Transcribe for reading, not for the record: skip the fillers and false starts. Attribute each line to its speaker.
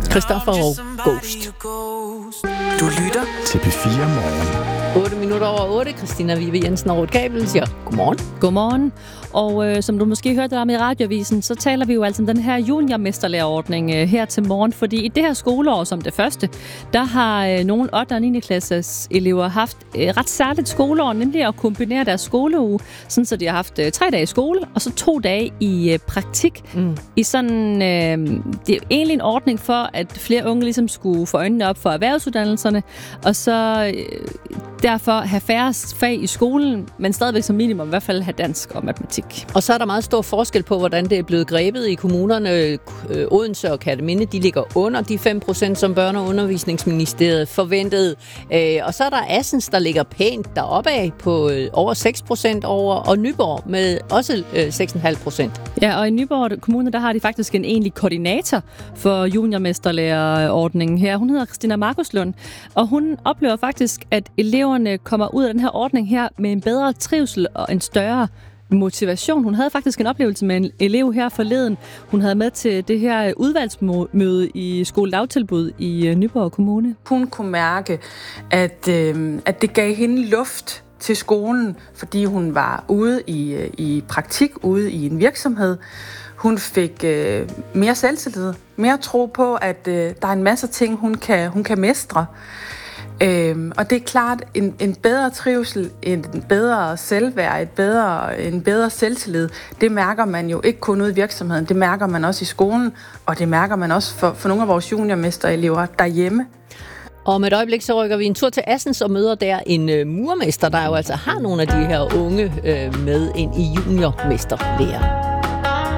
Speaker 1: Christoffer og Ghost.
Speaker 2: Du lytter
Speaker 3: til P4 Morgen.
Speaker 1: 8 minutter over 8. Christina Vive Jensen og Ruth Kabel siger godmorgen.
Speaker 4: Godmorgen. Og som du måske hørte om i radioavisen, så taler vi jo altså om den her juniormesterlærerordning her til morgen. Fordi i det her skoleår som det første, der har nogle 8. og 9. klasses elever haft ret særligt skoleår, nemlig at kombinere deres skoleuge, sådan så de har haft 3 dage i skole, og så 2 dage i praktik. I sådan, det er egentlig en ordning for, at flere unge ligesom skulle få øjnene op for erhvervsuddannelserne, og så derfor have færre fag i skolen, men stadigvæk som minimum i hvert fald have dansk og matematik.
Speaker 1: Og så er der meget stor forskel på, hvordan det er blevet grebet i kommunerne. Odense og Kerteminde, de ligger under de 5%, som Børne- og Undervisningsministeriet forventede. Og så er der Assens, der ligger pænt deroppe af på over 6% over, og Nyborg med også 6,5%.
Speaker 4: Ja, og i Nyborg Kommune, der har de faktisk en egentlig koordinator for juniormesterlærerordningen her. Hun hedder Christina Markuslund, og hun oplever faktisk, at eleverne kommer ud af den her ordning her med en bedre trivsel og en større motivation. Hun havde faktisk en oplevelse med en elev her forleden. Hun havde med til det her udvalgsmøde i skoledagtilbud i Nyborg Kommune.
Speaker 5: Hun kunne mærke, at det gav hende luft til skolen, fordi hun var ude i praktik, ude i en virksomhed. Hun fik mere selvtillid, mere tro på, at der er en masse ting, hun kan mestre. Og det er klart, en bedre trivsel, en bedre selvværd, en bedre selvtillid, det mærker man jo ikke kun ude i virksomheden, det mærker man også i skolen, og det mærker man også for nogle af vores juniormesterelever derhjemme.
Speaker 1: Og om et øjeblik, så rykker vi en tur til Assens og møder der en murmester, der jo altså har nogle af de her unge med ind i juniormesterlærer.